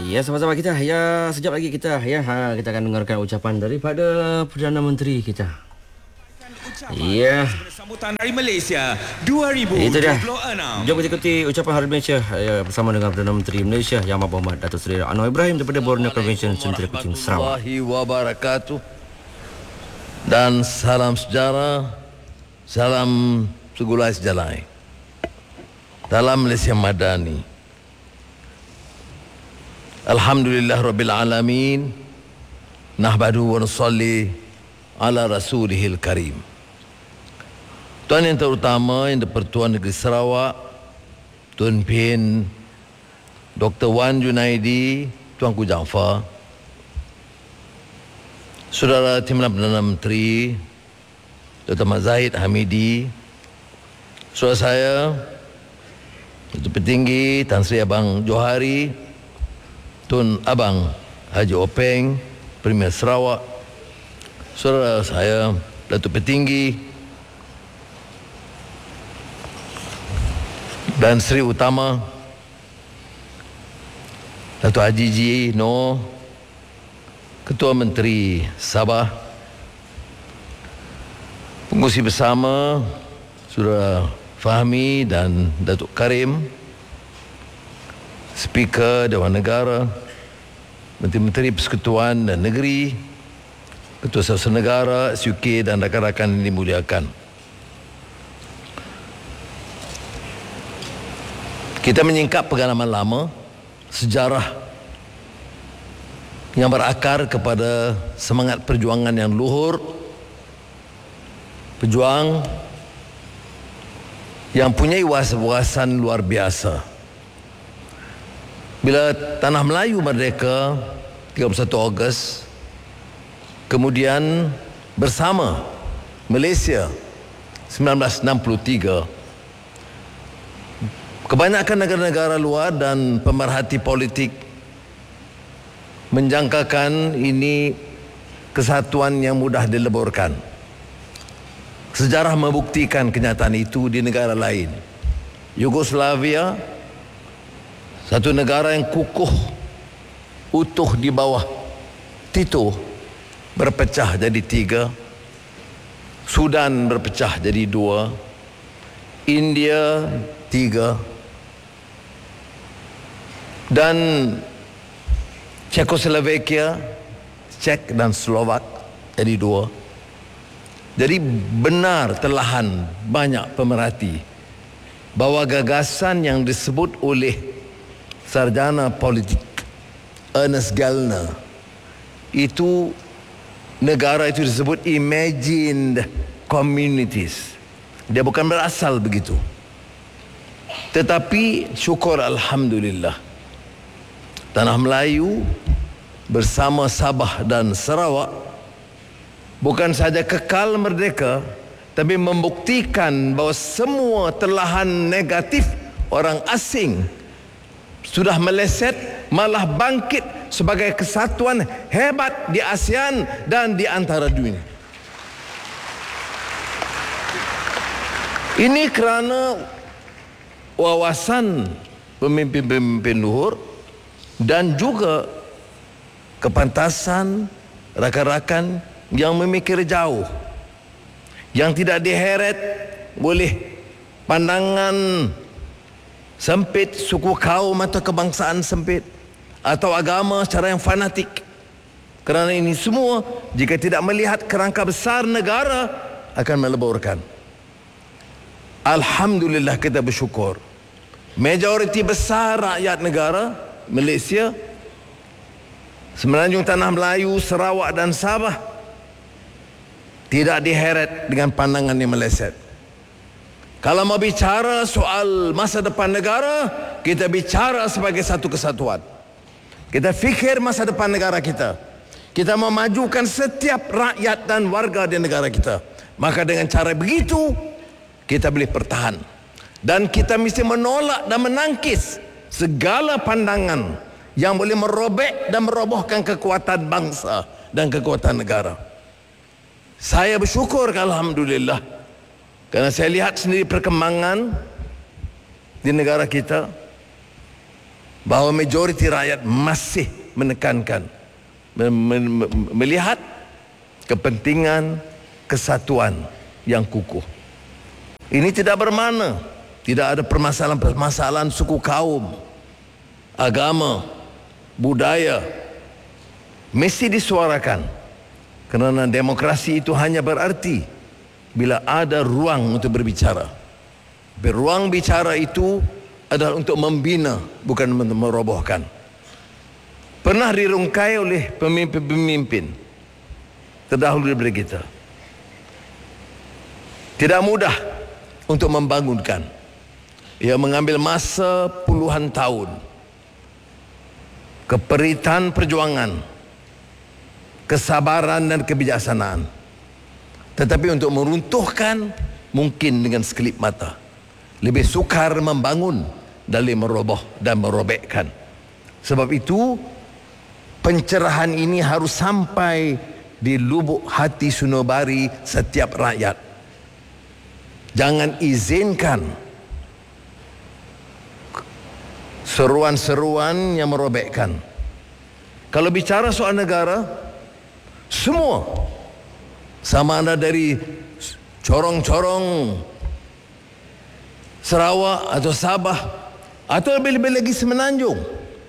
Ya, sama-sama kita. Ya, sekejap lagi kita kita akan dengarkan ucapan daripada Perdana Menteri kita. Ya. Sambutan Hari Malaysia 2026. Itu dia. Jom kita ikuti ucapan Hari Malaysia bersama dengan Perdana Menteri Malaysia Yang Berhormat Datuk Seri Anwar Ibrahim daripada Borneo Convention Sentera Kuching, Sarawak. Wabarakatuh. Dan salam sejarah, salam segulai sejalai dalam Malaysia Madani. Alhamdulillah Rabbil Alamin. Nahmadu wa nusalli ala Rasulihil Karim. Tuan yang terutama yang di-Pertuan Negeri Sarawak, Tuan Pin Dr. Wan Junaidi, Tuanku Jaafar, Saudara Timbalan Perdana Menteri Dr. Mat Zahid Hamidi, saudara saya Datuk Petinggi Tan Sri Abang Johari, Tun Abang Haji Openg, Premier Sarawak, saudara saya Datuk Petinggi dan Sri Utama Datuk Haji Ji Noh, Ketua Menteri Sabah, pengurusi bersama Saudara Fahmi dan Datuk Karim, Speaker Dewan Negara, Menteri-Menteri Persekutuan dan Negeri, Ketua Sawasa Negara, SUK dan rakan-rakan yang dimuliakan. Kita menyingkap pengalaman lama, sejarah yang berakar kepada semangat perjuangan yang luhur, pejuang yang punya wawasan luar biasa. Bila Tanah Melayu merdeka 31 Ogos, kemudian bersama Malaysia 1963, kebanyakan negara-negara luar dan pemerhati politik menjangkakan ini kesatuan yang mudah dileburkan. Sejarah membuktikan kenyataan itu di negara lain. Yugoslavia, satu negara yang kukuh, utuh di bawah Tito, berpecah jadi 3. Sudan berpecah jadi 2. India 3. Dan Czechoslovakia, Czech dan Slovak jadi 2. Jadi benar telahan banyak pemerhati bahawa gagasan yang disebut oleh sarjana politik Ernest Gellner, itu negara itu disebut imagined communities. Dia bukan berasal begitu. Tetapi syukur Alhamdulillah, Tanah Melayu bersama Sabah dan Sarawak bukan saja kekal merdeka, tapi membuktikan bahawa semua telahan negatif orang asing sudah meleset, malah bangkit sebagai kesatuan hebat di ASEAN dan di antara dunia. Ini kerana wawasan pemimpin-pemimpin luhur dan juga kepantasan rakan-rakan yang memikir jauh, yang tidak diheret oleh pandangan sempit, suku kaum atau kebangsaan sempit, atau agama secara yang fanatik. Kerana ini semua jika tidak melihat kerangka besar negara akan meleburkan. Alhamdulillah kita bersyukur, majoriti besar rakyat negara Malaysia, Semenanjung Tanah Melayu, Sarawak dan Sabah tidak diheret dengan pandangan yang meleset. Kalau mau bicara soal masa depan negara, kita bicara sebagai satu kesatuan. Kita fikir masa depan negara kita. Kita memajukan setiap rakyat dan warga di negara kita. Maka dengan cara begitu, kita boleh bertahan. Dan kita mesti menolak dan menangkis segala pandangan yang boleh merobek dan merobohkan kekuatan bangsa dan kekuatan negara. Saya bersyukur, alhamdulillah, kerana saya lihat sendiri perkembangan di negara kita. bahawa majoriti rakyat masih menekankan, melihat kepentingan kesatuan yang kukuh. Ini tidak bermakna tidak ada permasalahan-permasalahan suku kaum, agama, budaya mesti disuarakan, kerana demokrasi itu hanya berarti bila ada ruang untuk berbicara. Beruang bicara itu adalah untuk membina, bukan untuk merobohkan. Pernah dirungkai oleh pemimpin-pemimpin terdahulu daripada kita. Tidak mudah untuk membangunkan. Ia mengambil masa puluhan tahun. Keperitan perjuangan, kesabaran dan kebijaksanaan. Tetapi untuk meruntuhkan mungkin dengan sekelip mata. Lebih sukar membangun dari meroboh dan merobekkan. Sebab itu pencerahan ini harus sampai di lubuk hati sunubari setiap rakyat. Jangan izinkan seruan-seruan yang merobekkan. Kalau bicara soal negara, semua, sama ada dari corong-corong Sarawak atau Sabah atau lebih-lebih lagi Semenanjung,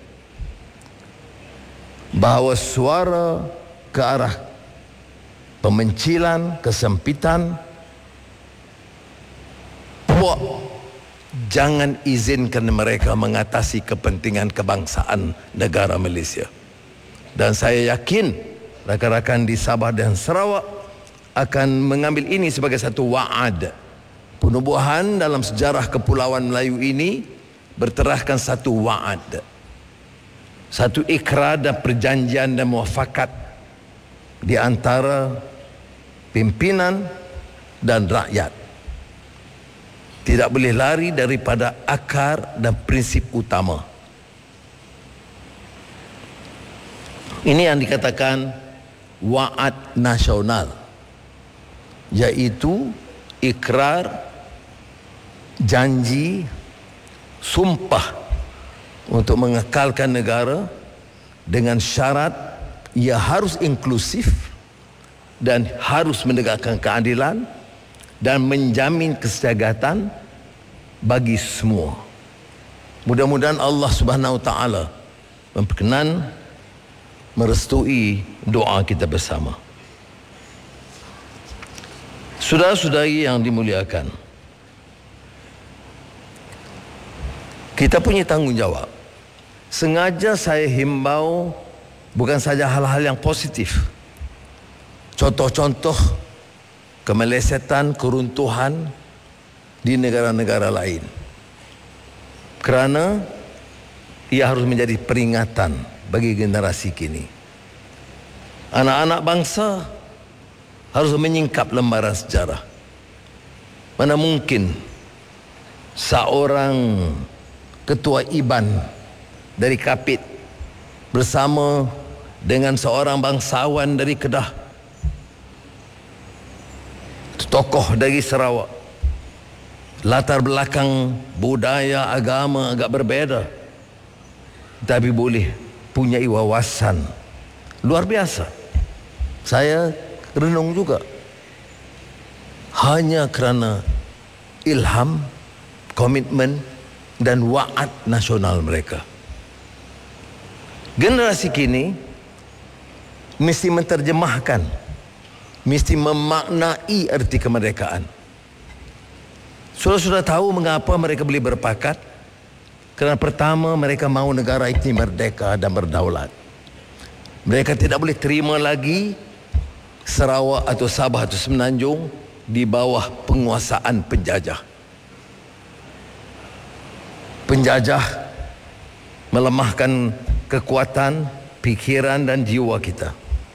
bahawa suara ke arah pemencilan, kesempitan, jangan izinkan mereka mengatasi kepentingan kebangsaan negara Malaysia. Dan saya yakin rakan-rakan di Sabah dan Sarawak akan mengambil ini sebagai satu wa'ad. Penubuhan dalam sejarah Kepulauan Melayu ini berteraskan satu wa'ad, satu ikrar dan perjanjian dan muafakat di antara pimpinan dan rakyat. Tidak boleh lari daripada akar dan prinsip utama. Ini yang dikatakan wa'ad nasional, iaitu ikrar, janji, sumpah untuk mengekalkan negara dengan syarat ia harus inklusif dan harus menegakkan keadilan dan menjamin kesejahteraan bagi semua. Mudah-mudahan Allah Subhanahu Wa Taala berkenan merestui doa kita bersama. Saudara-saudari yang dimuliakan, kita punya tanggungjawab. Sengaja saya himbau bukan saja hal-hal yang positif, contoh-contoh kemelesetan, keruntuhan di negara-negara lain, kerana ia harus menjadi peringatan bagi generasi kini. Anak-anak bangsa harus menyingkap lembaran sejarah. Mana mungkin seorang ketua IBAN dari Kapit bersama dengan seorang bangsawan dari Kedah, tokoh dari Sarawak, latar belakang budaya, agama agak berbeza, tapi boleh punya wawasan luar biasa. Saya renung juga, hanya kerana ilham, komitmen dan wa'ad nasional mereka. Generasi kini mesti menterjemahkan, mesti memaknai arti kemerdekaan. Sudah tahu mengapa mereka boleh berpakat? Kerana pertama, mereka mahu negara ini merdeka dan berdaulat. Mereka tidak boleh terima lagi Sarawak atau Sabah atau Semenanjung di bawah penguasaan penjajah. Penjajah melemahkan kekuatan, pikiran dan jiwa kita,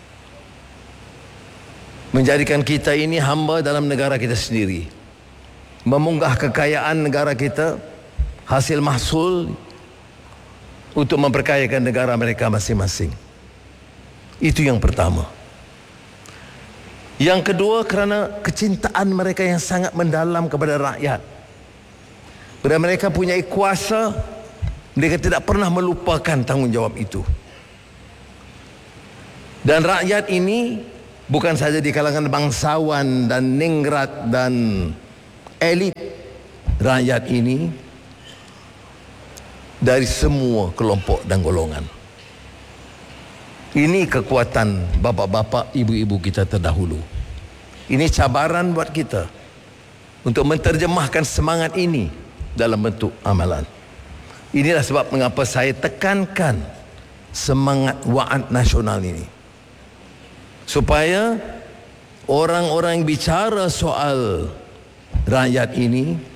menjadikan kita ini hamba dalam negara kita sendiri, memunggah kekayaan negara kita, hasil mahsul untuk memperkayakan negara mereka masing-masing. Itu yang pertama. Yang kedua, kerana kecintaan mereka yang sangat mendalam kepada rakyat. Bila mereka punya kuasa, Mereka tidak pernah melupakan tanggungjawab itu. Dan rakyat ini bukan saja di kalangan bangsawan dan ningrat dan elit. Rakyat ini dari semua kelompok dan golongan. Ini kekuatan bapa-bapa, ibu-ibu kita terdahulu. Ini cabaran buat kita untuk menterjemahkan semangat ini dalam bentuk amalan. Inilah sebab mengapa saya tekankan semangat wa'ad nasional ini. Supaya orang-orang yang bicara soal rakyat ini